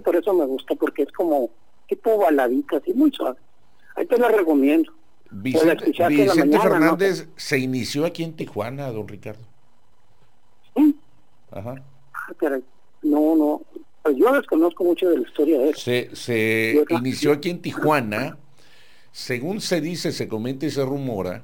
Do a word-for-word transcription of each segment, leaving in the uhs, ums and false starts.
por eso me gusta, porque es como tipo baladita, así muy suave. Ahí te la recomiendo. Vicente, Vicente mañana, Fernández, ¿no? Se inició aquí en Tijuana, don Ricardo. ¿Sí? Ajá. Ah, caray. No, no, pues yo desconozco mucho de la historia de él. Se, se yo, inició aquí en Tijuana, según se dice, se comenta y se rumora,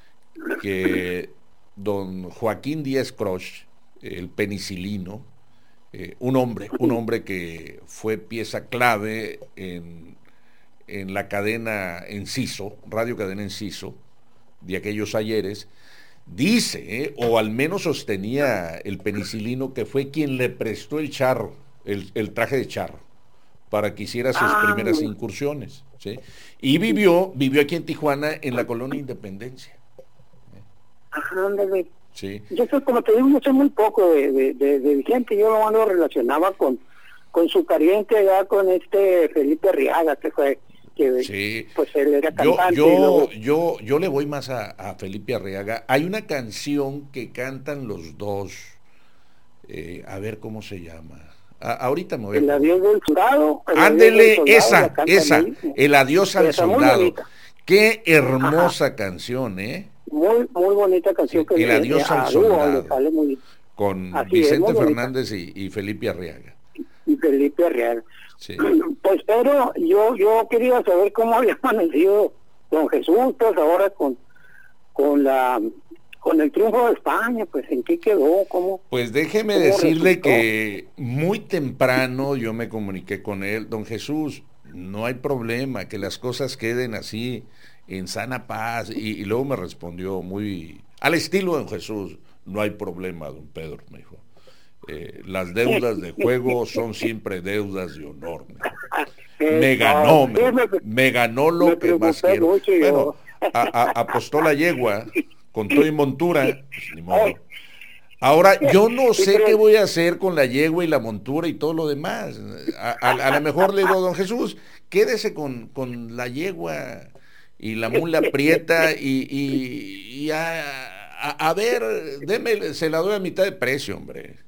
que don Joaquín Díaz Croix, el penicilino, eh, un hombre, un hombre que fue pieza clave en, en la cadena Enciso, Radio Cadena Enciso, de aquellos ayeres, dice, eh, o al menos sostenía el penicilino, que fue quien le prestó el charro, el, el traje de charro, para que hiciera sus ah, primeras incursiones, ¿sí? Y vivió, vivió aquí en Tijuana, en la colonia Independencia. Ajá, ándale. Sí. Yo soy, como te digo, yo sé muy poco de, de, de, de Vicente, yo lo, lo relacionaba con, con su pariente allá, con este Felipe Arriaga, que fue, que sí. Pues él era cantante. Yo, yo, luego... yo, yo le voy más a, a Felipe Arriaga. Hay una canción que cantan los dos, eh, a ver cómo se llama. A, ahorita me voy a... El adiós del soldado. Ándele, esa, esa, el adiós al esa, soldado. Qué hermosa Ajá. canción, ¿eh? Muy, muy bonita canción. Sí, que el adiós al soldado. Sale muy... Con Así Vicente es, Fernández y, y Felipe Arriaga. Y Felipe Arriaga. Sí. Pues pero yo yo quería saber cómo había amanecido don Jesús, pues ahora con con la con el triunfo de España, pues en qué quedó, cómo. Pues déjeme cómo decirle resultó. Que muy temprano yo me comuniqué con él, don Jesús, no hay problema, que las cosas queden así en sana paz, y, y luego me respondió muy al estilo de don Jesús, no hay problema, don Pedro, me dijo. Eh, las deudas de juego son siempre deudas de honor. Me, me ganó, me, me ganó lo me que más quiero. Bueno, a, a, apostó la yegua con todo y montura, pues, ni modo. Ahora, yo no sé qué voy a hacer con la yegua y la montura y todo lo demás. A, a, a lo mejor le digo, don Jesús, quédese con, con la yegua y la mula prieta y, y, y a, a, a ver, déme, se la doy a mitad de precio, hombre.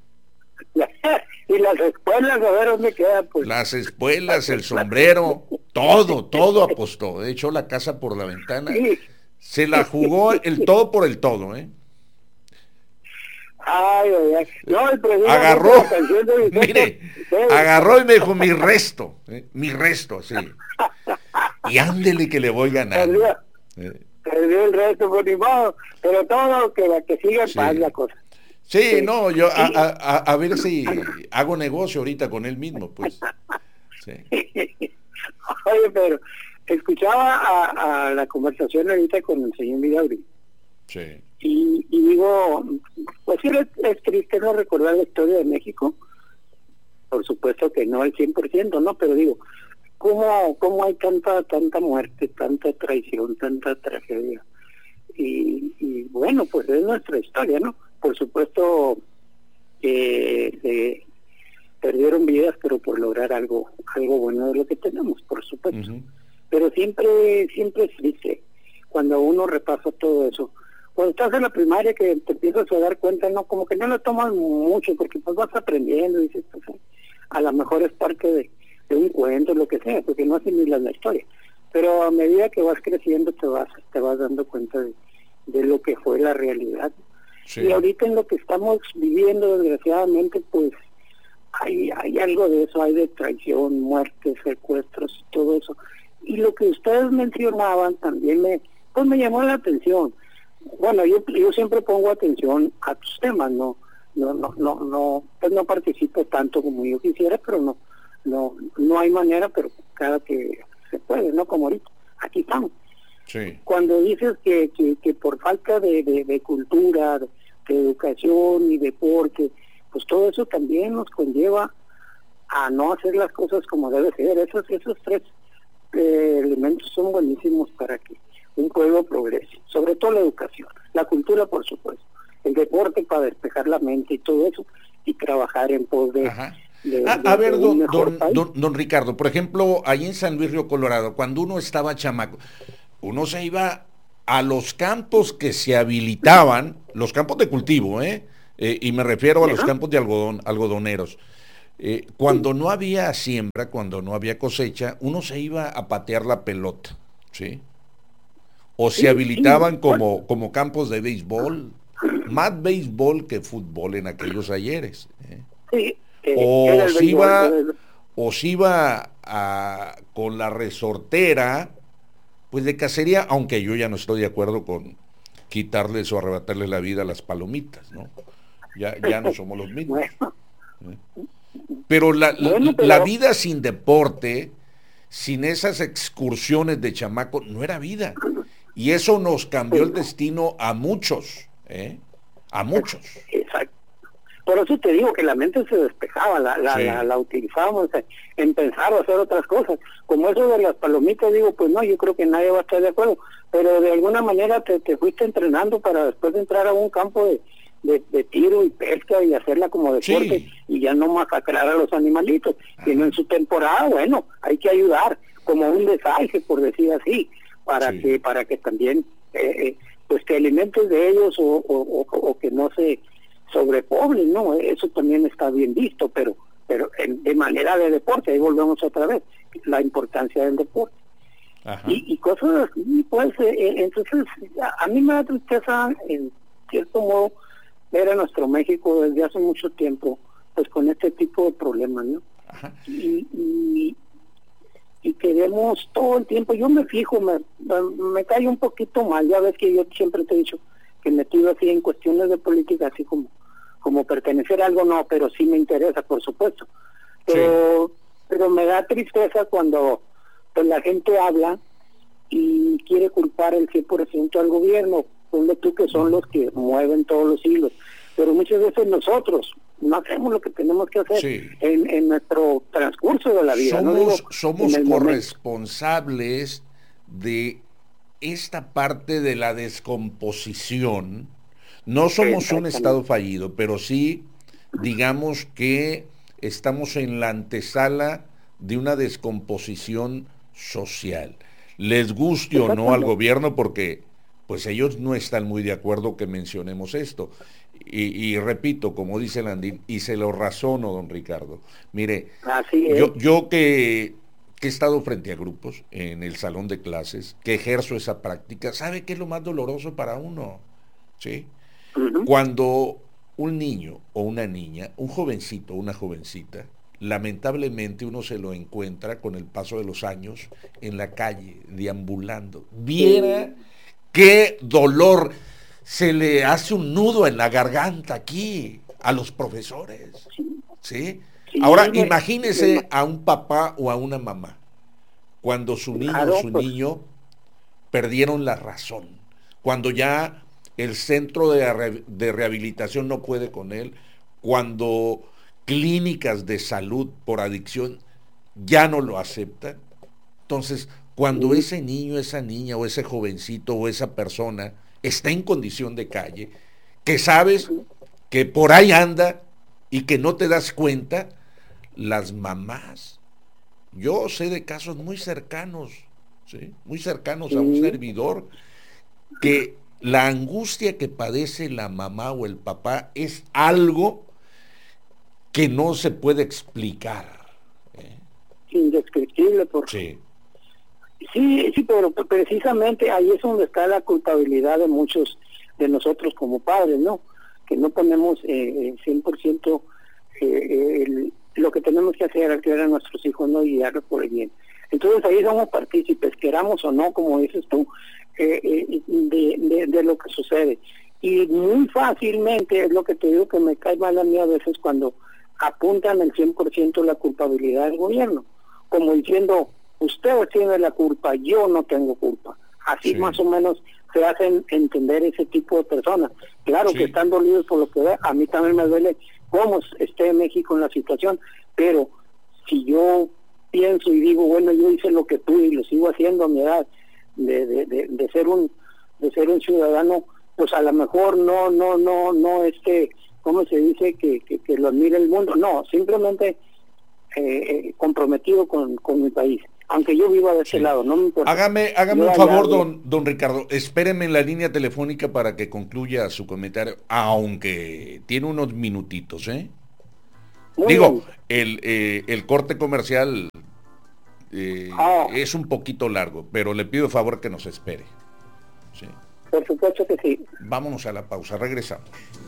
Y las espuelas, a ver dónde quedan, pues. Las espuelas, el sombrero, todo, todo apostó. Echó la casa por la ventana. Se la jugó el todo por el todo, ¿eh? Ay, ay, ay. No, el agarró, mire, agarró y me dijo, mi resto, ¿eh? mi resto, sí. Y ándele que le voy ganando. Perdió, eh. perdió el resto, por ni modo, pero todo que, que siga en sí. paz la cosa. Sí, sí, no, yo a, a, a ver si hago negocio ahorita con él mismo, pues. Sí. Oye, pero escuchaba a, a la conversación ahorita con el señor Vidaurri. Sí. Y, y digo, pues sí, es, es triste no recordar la historia de México. Por supuesto que no al cien por ciento, ¿no? Pero digo, ¿cómo, cómo hay tanta tanta muerte, tanta traición, tanta tragedia? Y, y bueno, pues es nuestra historia, ¿no? Por supuesto que eh, eh, perdieron vidas, pero por lograr algo algo bueno de lo que tenemos, por supuesto. Uh-huh. Pero siempre siempre es triste cuando uno repasa todo eso. Cuando estás en la primaria que te empiezas a dar cuenta, no, como que no lo tomas mucho, porque pues vas aprendiendo y dices, pues, a lo mejor es parte de, de un cuento, lo que sea, porque no asimilas la historia. Pero a medida que vas creciendo te vas te vas dando cuenta de, de lo que fue la realidad. Sí. Y ahorita en lo que estamos viviendo, desgraciadamente, pues hay hay algo de eso, hay de traición, muertes, secuestros, todo eso. Y lo que ustedes mencionaban también me pues me llamó la atención. Bueno, yo yo siempre pongo atención a tus temas, no no no no no pues no participo tanto como yo quisiera, pero no no no hay manera, pero cada que se puede, no como ahorita. Aquí estamos. Sí. Cuando dices que, que, que por falta de, de, de cultura, de, de educación y deporte, pues todo eso también nos conlleva a no hacer las cosas como debe ser. Esos, esos tres eh, elementos son buenísimos para que un pueblo progrese, sobre todo la educación, la cultura por supuesto, el deporte para despejar la mente y todo eso, y trabajar en pos de... Ajá. De, a, de, a ver, don, don, don, don Ricardo, por ejemplo, ahí en San Luis Río Colorado, cuando uno estaba chamaco, uno se iba a los campos que se habilitaban, los campos de cultivo, ¿eh? eh y me refiero a los campos de algodón, algodoneros. Eh, cuando no había siembra, cuando no había cosecha, uno se iba a patear la pelota, ¿sí? O se Sí, sí, habilitaban bueno, como, como campos de béisbol, más béisbol que fútbol en aquellos ayeres, ¿eh? sí, eh, era O el se béisbol, era iba, el- o se iba a- con la resortera, pues de cacería, aunque yo ya no estoy de acuerdo con quitarles o arrebatarles la vida a las palomitas, ¿no? Ya, ya no somos los mismos. bueno, ¿Eh? Pero la, bueno, la pero vida sin deporte, sin esas excursiones de chamaco, no era vida. Y eso nos cambió pues el no, destino a muchos, ¿eh? A muchos. exacto. Por eso te digo que la mente se despejaba, la, la, la, Sí, la utilizábamos en, en pensar o hacer otras cosas. Como eso de las palomitas, digo, pues no, yo creo que nadie va a estar de acuerdo, pero de alguna manera te, te fuiste entrenando para después de entrar a un campo de, de, de tiro y pesca y hacerla como deporte sí. y ya no masacrar a los animalitos, sino en Ajá, su temporada, bueno, hay que ayudar, como un desaje, por decir así, para sí. que para que también, eh, eh, pues te alimentes de ellos o, o, o, o que no se sobrepoblen, ¿no? Eso también está bien visto, pero pero en, de manera de deporte, ahí volvemos otra vez, la importancia del deporte. Ajá. Y, y cosas así, pues, eh, eh, entonces, a, a mí me da tristeza, en cierto modo, ver a nuestro México desde hace mucho tiempo, pues con este tipo de problemas, ¿no? Ajá. Y, y, y queremos todo el tiempo, yo me fijo, me, me cae un poquito mal, ya ves que yo siempre te he dicho que metido así en cuestiones de política, así como como pertenecer a algo, no, pero sí me interesa, por supuesto. Sí. Pero pero me da tristeza cuando pues la gente habla y quiere culpar el cien por ciento al gobierno, ponle tú que son los que mueven todos los hilos, pero muchas veces nosotros no hacemos lo que tenemos que hacer Sí. en, en nuestro transcurso de la vida, no digo Somos, en somos el momento. corresponsables de esta parte de la descomposición. No somos un estado Exactamente. fallido, pero sí, digamos que estamos en la antesala de una descomposición social. Les guste o no al Exactamente. gobierno, porque pues ellos no están muy de acuerdo que mencionemos esto. Y, y repito, como dice Landín, y se lo razono, don Ricardo. Mire, Así es. yo, yo que, que he estado frente a grupos en el salón de clases, que ejerzo esa práctica, ¿sabe qué es lo más doloroso para uno? ¿Sí? Uh-huh. Cuando un niño o una niña, un jovencito o una jovencita, lamentablemente uno se lo encuentra con el paso de los años en la calle, deambulando. Viera Sí, qué dolor, se le hace un nudo en la garganta aquí a los profesores, sí, ¿sí? Ahora sí, me, me, imagínese a un papá o a una mamá cuando su niño o claro, su pues. niño perdieron la razón, cuando ya el centro de, re de rehabilitación no puede con él, cuando clínicas de salud por adicción ya no lo aceptan. Entonces, cuando Sí, ese niño, esa niña o ese jovencito o esa persona está en condición de calle, que sabes que por ahí anda y que no te das cuenta, las mamás, yo sé de casos muy cercanos, ¿sí? Muy cercanos a un sí, servidor, que la angustia que padece la mamá o el papá es algo que no se puede explicar, ¿eh? indescriptible, por. Sí, Sí, sí, pero precisamente ahí es donde está la culpabilidad de muchos de nosotros como padres, ¿no? Que no ponemos eh, cien por ciento eh, el, lo que tenemos que hacer al criar a nuestros hijos, no guiarlos por el bien. Entonces ahí somos partícipes, queramos o no, como dices tú, eh, eh, de, de, de lo que sucede. Y muy fácilmente, es lo que te digo que me cae mal a mí a veces cuando apuntan el cien por ciento la culpabilidad del gobierno, como diciendo, usted tiene la culpa, yo no tengo culpa. Así sí, más o menos se hacen entender ese tipo de personas. Claro que sí, están dolidos por lo que ve, a mí también me duele cómo esté México en la situación, pero si yo pienso y digo, bueno, yo hice lo que pude y lo sigo haciendo a mi edad de, de, de, de ser un de ser un ciudadano, pues a lo mejor no, no, no, no, este, ¿cómo se dice? Que, que, que lo admire el mundo. No, simplemente eh, comprometido con, con mi país. Aunque yo viva de este sí. lado, no me importa. Hágame, hágame Yo un allá favor, voy. don, don Ricardo. Espéreme en la línea telefónica para que concluya su comentario, aunque tiene unos minutitos, ¿eh? Muy Digo, bien. el, eh, el corte comercial eh, Ah, es un poquito largo, pero le pido favor que nos espere. Sí. por supuesto que sí. Vámonos a la pausa, regresamos.